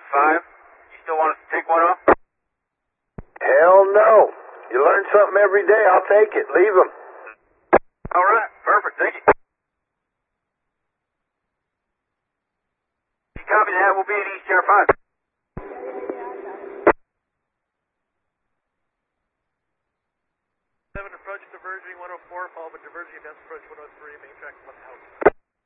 5. You still want us to take one off? Hell no. You learn something every day. I'll take it. Leave them. All right. Perfect. Thank you. You copy that? We'll be at ECR 5. 7 approach diverging 104, followed by diverging advanced approach 103, main track 1 out.